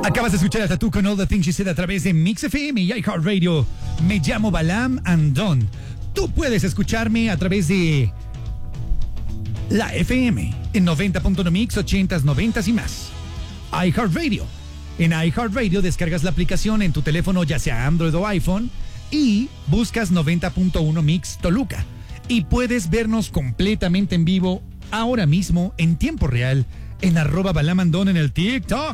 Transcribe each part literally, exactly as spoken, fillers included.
Acabas de escuchar a Tatu con All the Things She Said a través de Mix F M y iHeartRadio. Me llamo Balam Andón. Tú puedes escucharme a través de la F M en noventa punto uno Mix, ochentas, noventas y más. iHeartRadio. En iHeartRadio descargas la aplicación en tu teléfono, ya sea Android o iPhone, y buscas noventa punto uno Mix Toluca. Y puedes vernos completamente en vivo ahora mismo, en tiempo real, en arroba balamandón en el TikTok.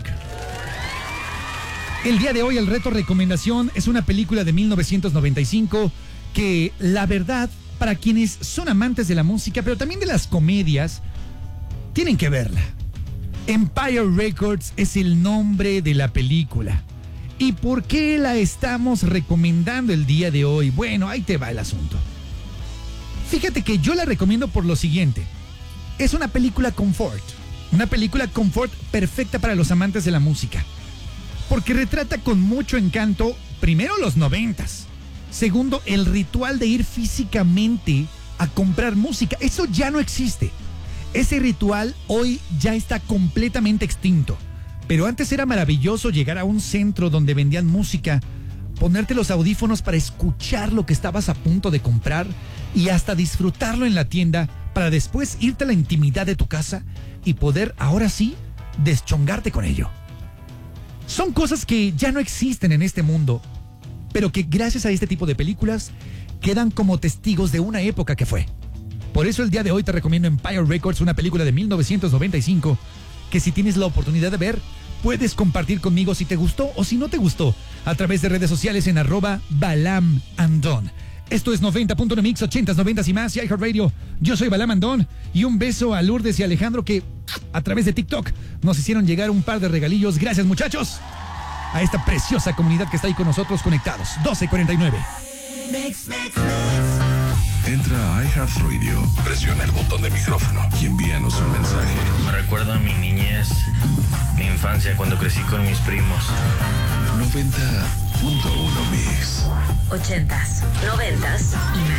El día de hoy el reto recomendación es una película de mil novecientos noventa y cinco que, la verdad, para quienes son amantes de la música, pero también de las comedias, tienen que verla. Empire Records es el nombre de la película. ¿Y por qué la estamos recomendando el día de hoy? Bueno, ahí te va el asunto. Fíjate que yo la recomiendo por lo siguiente. Es una película confort. Una película confort perfecta para los amantes de la música. Porque retrata con mucho encanto, primero, los noventas. Segundo, el ritual de ir físicamente a comprar música. Eso ya no existe. Ese ritual hoy ya está completamente extinto. Pero antes era maravilloso llegar a un centro donde vendían música, ponerte los audífonos para escuchar lo que estabas a punto de comprar y hasta disfrutarlo en la tienda para después irte a la intimidad de tu casa y poder, ahora sí, deschongarte con ello. Son cosas que ya no existen en este mundo, pero que gracias a este tipo de películas quedan como testigos de una época que fue. Por eso el día de hoy te recomiendo Empire Records, una película de mil novecientos noventa y cinco, que si tienes la oportunidad de ver, puedes compartir conmigo si te gustó o si no te gustó, a través de redes sociales en arroba Balam Andón. Esto es noventa punto uno Mix, ochentas, noventas y más, y iHeartRadio. Yo soy Balam Andón, y un beso a Lourdes y Alejandro que a través de TikTok nos hicieron llegar un par de regalillos. Gracias, muchachos, a esta preciosa comunidad que está ahí con nosotros conectados. doce cuarenta y nueve. Mix, mix, mix. Entra a iHeartRadio, presiona el botón de micrófono y envíanos un mensaje. Me recuerda a mi niñez, mi infancia cuando crecí con mis primos. noventa punto uno Mix. Ochentas, noventas y más.